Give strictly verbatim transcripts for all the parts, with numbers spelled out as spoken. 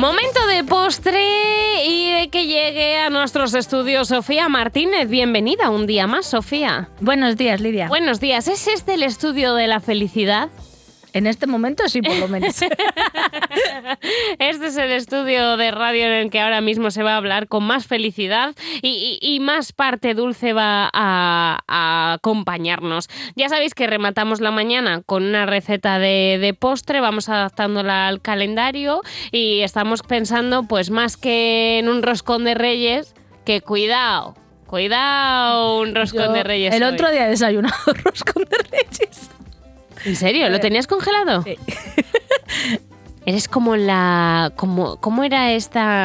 Momento de postre y de que llegue a nuestros estudios Sofía Martínez. Bienvenida un día más, Sofía. Buenos días, Lidia. Buenos días. ¿Es este el estudio de la felicidad? En este momento sí, por lo menos. Este es el estudio de radio en el que ahora mismo se va a hablar con más felicidad y, y, y más parte dulce va a, a acompañarnos. Ya sabéis que rematamos la mañana con una receta de, de postre, vamos adaptándola al calendario y estamos pensando, pues más que en un roscón de Reyes, que cuidado, cuidado, un roscón Yo de Reyes. El hoy. otro día he desayunado roscón de Reyes. ¿En serio? ¿Lo tenías congelado? Sí. Eres como la... Como, ¿Cómo era esta...?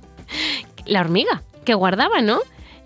La hormiga que guardaba, ¿no?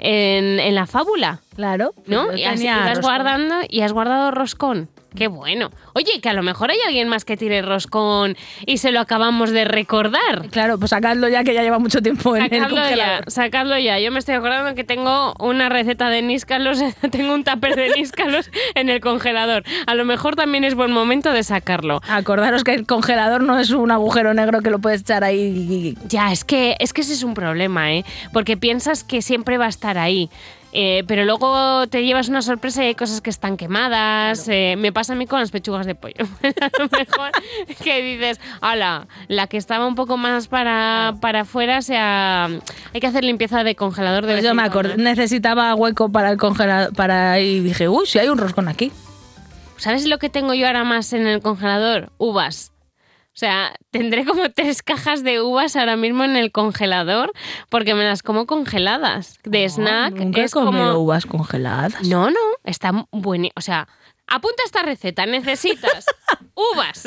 En, en la fábula, Claro. ¿no? Yo Y así tenía ibas roscón. guardando y has guardado roscón. ¡Qué bueno! Oye, que a lo mejor hay alguien más que tire roscón y se lo acabamos de recordar. Claro, pues sacadlo ya que ya lleva mucho tiempo en el Sacadlo ya, congelador. sacadlo ya. Yo me estoy acordando que tengo una receta de níscalos, tengo un tupper de níscalos en el congelador. A lo mejor también es buen momento de sacarlo. Acordaros que el congelador no es un agujero negro que lo puedes echar ahí. Ya, es que, es que ese es un problema, ¿eh? Porque piensas que siempre va a estar ahí. Eh, pero luego te llevas una sorpresa y hay cosas que están quemadas. Claro. Eh, me pasa a mí con las pechugas de pollo. A lo mejor que dices, ala, la que estaba un poco más para, para afuera, o sea, hay que hacer limpieza de congelador de Pues vez yo en me cuando, acordé, ¿eh? necesitaba hueco para el congelador, para y dije, uy, si hay un roscón aquí. ¿Sabes lo que tengo yo ahora más en el congelador? Uvas. O sea, tendré como tres cajas de uvas ahora mismo en el congelador porque me las como congeladas. De Ah, snack. Nunca Es he comido como... uvas congeladas. No, no, está buenísimo. O sea, apunta esta receta. Necesitas uvas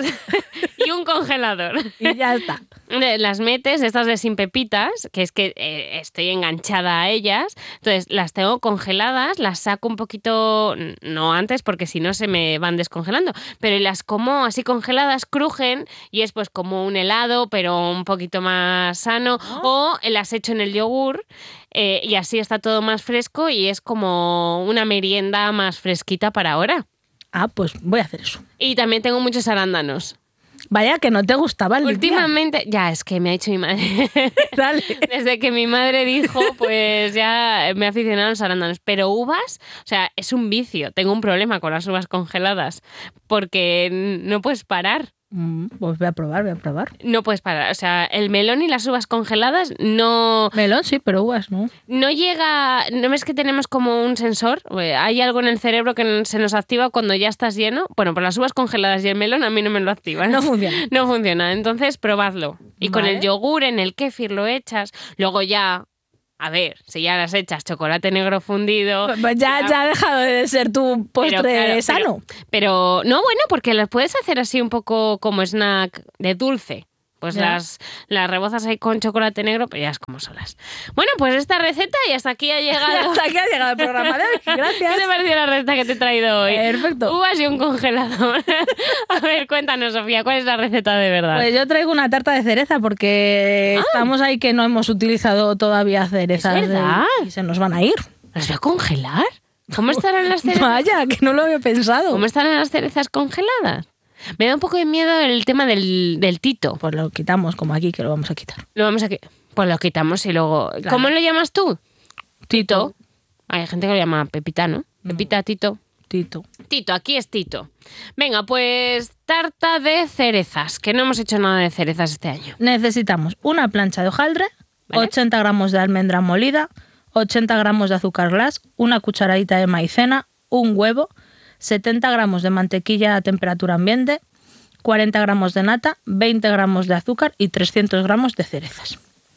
y un congelador. Y ya está. Las metes, estas de sin pepitas, que es que eh, estoy enganchada a ellas. Entonces, las tengo congeladas, las saco un poquito, no antes, porque si no se me van descongelando, pero las como así congeladas, crujen y es pues como un helado, pero un poquito más sano. O las echo en el yogur eh, y así está todo más fresco y es como una merienda más fresquita para ahora. Ah, pues voy a hacer eso. Y también tengo muchos arándanos. Vaya, que no te gustaba el Últimamente, ya, es que me ha dicho mi madre. Dale. Desde que mi madre dijo, pues ya me he aficionado a los arándanos. Pero uvas, o sea, es un vicio. Tengo un problema con las uvas congeladas porque no puedes parar. Mm, pues voy a probar, voy a probar. No puedes parar. O sea, el melón y las uvas congeladas no, Melón sí, pero uvas no. no llega... ¿No ves que tenemos como un sensor? Hay algo en el cerebro que se nos activa cuando ya estás lleno. Bueno, pues las uvas congeladas y el melón a mí no me lo activan. No funciona. No funciona. Entonces, probadlo. Y con Vale. el yogur, en el kéfir lo echas. Luego ya... A ver, si ya las echas chocolate negro fundido... Pues ya, ya ha dejado de ser tu postre Pero, claro, sano. Pero, pero no, bueno, porque las puedes hacer así un poco como snack de dulce. Pues Ya. las, las rebozas ahí con chocolate negro, pero ya es como solas. Bueno, pues esta receta y hasta aquí ha llegado. Hasta aquí ha llegado el programa de hoy. Gracias. ¿Qué te pareció la receta que te he traído hoy? Perfecto. Uvas y un congelador. A ver, cuéntanos, Sofía, ¿cuál es la receta de verdad? Pues yo traigo una tarta de cereza porque Ah. estamos ahí que no hemos utilizado todavía cerezas. ¿Es verdad? de- y se nos van a ir. ¿Las voy a congelar? ¿Cómo estarán las cerezas? Vaya, que no lo había pensado. ¿Cómo estarán las cerezas congeladas? Me da un poco de miedo el tema del, del tito. Pues lo quitamos como aquí, que lo vamos a quitar. Lo vamos a qui- Pues lo quitamos y luego... ¿Cómo lo llamas tú? Tito. Hay gente que lo llama Pepita, ¿no? Pepita, Tito. Tito. Tito, aquí es Tito. Venga, pues tarta de cerezas, que no hemos hecho nada de cerezas este año. Necesitamos una plancha de hojaldre, Vale. ochenta gramos de almendra molida, ochenta gramos de azúcar glass, una cucharadita de maicena, un huevo, setenta gramos de mantequilla a temperatura ambiente, cuarenta gramos de nata, veinte gramos de azúcar y trescientos gramos de cerezas.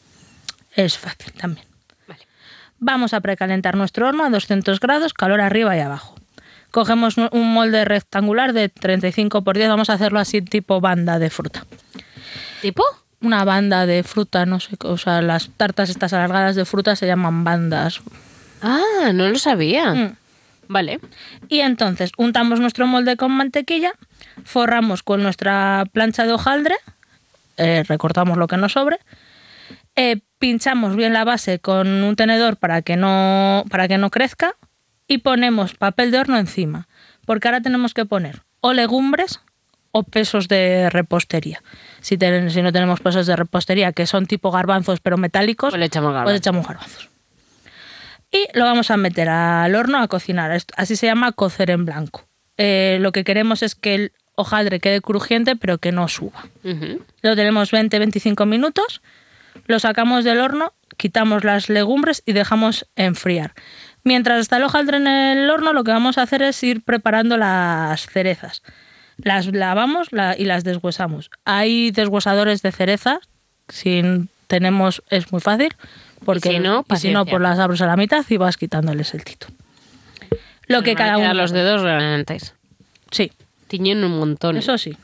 Es fácil también. Vale. Vamos a precalentar nuestro horno a doscientos grados, calor arriba y abajo. Cogemos un molde rectangular de treinta y cinco por diez, vamos a hacerlo así tipo banda de fruta. ¿Tipo? Una banda de fruta, no sé, o sea, las tartas estas alargadas de fruta se llaman bandas. Ah, no lo sabía. Mm. Vale. Y entonces untamos nuestro molde con mantequilla, forramos con nuestra plancha de hojaldre, eh, recortamos lo que nos sobre, eh, pinchamos bien la base con un tenedor para que no, para que no crezca y ponemos papel de horno encima, porque ahora tenemos que poner o legumbres o pesos de repostería. Si, ten, si no tenemos pozos de repostería, que son tipo garbanzos pero metálicos, Pues le echamos garbanzos. pues echamos garbanzos. Y lo vamos a meter al horno a cocinar. Así se llama cocer en blanco. Eh, lo que queremos es que el hojaldre quede crujiente, pero que no suba. Uh-huh. Lo tenemos veinte a veinticinco minutos, lo sacamos del horno, quitamos las legumbres y dejamos enfriar. Mientras está el hojaldre en el horno, lo que vamos a hacer es ir preparando las cerezas. Las lavamos la, y las deshuesamos. Hay deshuesadores de cereza, si tenemos es muy fácil, porque Y si no, y si no paciencia. pues las abres a la mitad y vas quitándoles el tito. Lo que Me van a cada quedar uno... los dedos grandes. Sí. Tiñen un montón. Eso sí.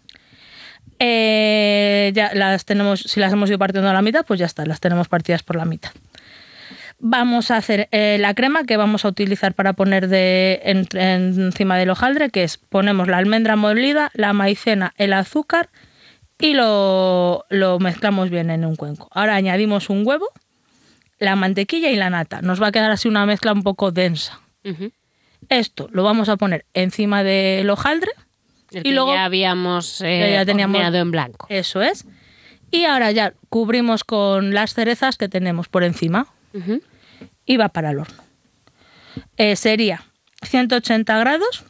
Eh, ya las tenemos, si las hemos ido partiendo a la mitad, pues ya está, las tenemos partidas por la mitad. Vamos a hacer eh, la crema que vamos a utilizar para poner de, en, encima del hojaldre, que es ponemos la almendra molida, la maicena, el azúcar y lo, lo mezclamos bien en un cuenco. Ahora añadimos un huevo, la mantequilla y la nata. Nos va a quedar así una mezcla un poco densa. Uh-huh. Esto lo vamos a poner encima del hojaldre. El Y que luego- ya habíamos eh, que ya teníamos- horneado en blanco. Eso es. Y ahora ya cubrimos con las cerezas que tenemos por encima Uh-huh. y va para el horno. Eh, sería ciento ochenta grados,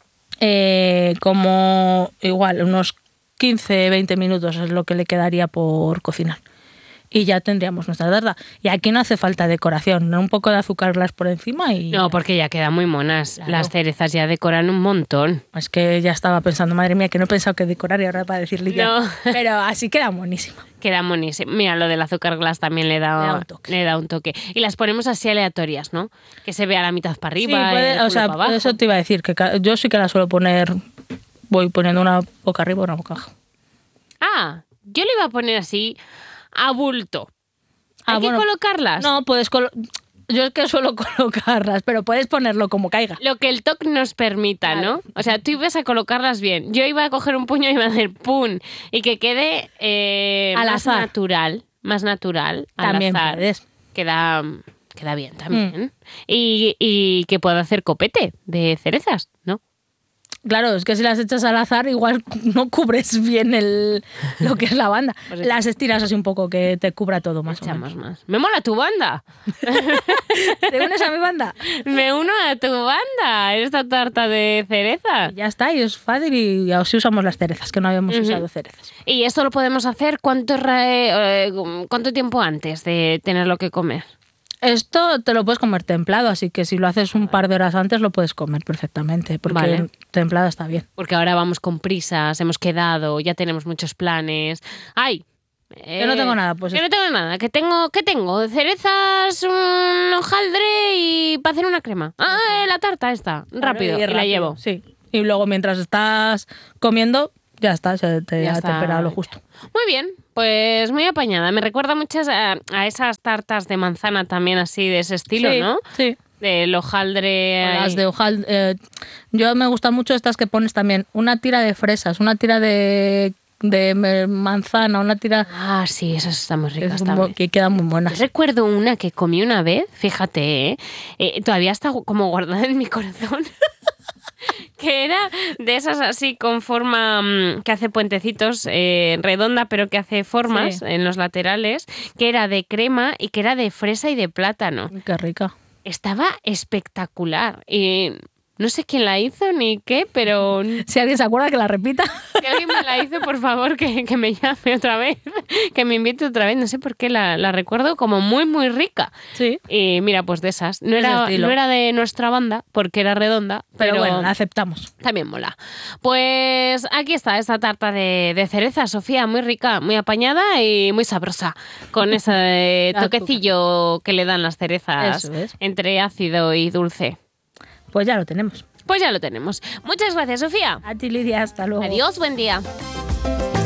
eh, como igual unos quince a veinte minutos es lo que le quedaría por cocinar. Y ya tendríamos nuestra tarta. Y aquí no hace falta decoración, ¿no? Un poco de azúcar glass por encima y... No, porque ya quedan muy monas. Claro. Las cerezas ya decoran un montón. Es que ya estaba pensando, madre mía, que no he pensado que decorar y ahora para decirle ya. No. Pero así queda buenísima. Queda buenísimo. Mira, lo del azúcar glass también le da, Le da un toque. le da un toque. Y las ponemos así aleatorias, ¿no? Que se vea la mitad para arriba, Sí, puede- el o culo sea, para abajo. eso te iba a decir, que ca- yo sí que la suelo poner, voy poniendo una boca arriba, una boca abajo. Ah, yo le iba a poner así a bulto. ¿Hay Ah, que bueno, colocarlas? No, puedes colo- yo es que suelo colocarlas, pero puedes ponerlo como caiga. Lo que el toque nos permita, Claro. ¿no? O sea, tú ibas a colocarlas bien. Yo iba a coger un puño y iba a hacer pum. Y que quede eh, Al más azar. natural. Más natural. al También azar. puedes. Queda, queda bien también. Mm. Y, y que pueda hacer copete de cerezas, ¿no? Claro, es que si las echas al azar, igual no cubres bien el, lo que es la banda. Pues eso. Las estiras así un poco, que te cubra todo más o Echamos menos. más. ¡Me mola tu banda! ¿Te unes a mi banda? ¡Me uno a tu banda! Esta tarta de cereza. Y ya está, y es fácil y así usamos las cerezas, que no habíamos Ujú. usado cerezas. ¿Y esto lo podemos hacer cuánto, ra- eh, cuánto tiempo antes de tenerlo que comer? Esto te lo puedes comer templado, así que si lo haces un par de horas antes lo puedes comer perfectamente, porque Vale. templado está bien. Porque ahora vamos con prisas, hemos quedado, ya tenemos muchos planes. ¡Ay! Yo no tengo nada, pues Yo es- no tengo nada. ¿Qué tengo? ¿Qué tengo? Cerezas, un hojaldre y para hacer una crema. ¡Ah, eh, la tarta esta! Rápido, y, la llevo. Sí. Y luego mientras estás comiendo, ya está, se te Ya ha está. temperado lo justo. Muy bien, pues muy apañada. Me recuerda muchas a, a esas tartas de manzana también así de ese estilo, Sí, ¿no? Sí. Del hojaldre. O las ahí. de hojal- eh, yo me gustan mucho estas que pones también. Una tira de fresas, una tira de, de me- manzana, una tira Ah, sí, esas están muy que, ricas es como- también. que quedan muy Yo buenas. recuerdo una que comí una vez, fíjate, ¿eh? Eh, todavía está gu- como guardada en mi corazón. Que era de esas así con forma mm, que hace puentecitos, eh, redonda, pero que hace formas Sí. en los laterales, que era de crema y que era de fresa y de plátano. Qué rica. Estaba espectacular. Y no sé quién la hizo ni qué, pero Si alguien se acuerda que la repita. si alguien me la hizo, por favor, que, que me llame otra vez, que me invite otra vez. No sé por qué la, la recuerdo como muy, muy rica. Sí. Y mira, pues de esas. No Ese era, estilo. no era de nuestra banda, porque era redonda, Pero, pero, bueno, la aceptamos. también mola. Pues aquí está esta tarta de, de cereza, Sofía, muy rica, muy apañada y muy sabrosa, con ese Azúcar. toquecillo que le dan las cerezas Eso es. entre ácido y dulce. Pues ya lo tenemos. Pues ya lo tenemos. Muchas gracias, Sofía. A ti, Lidia, hasta luego. Adiós, buen día.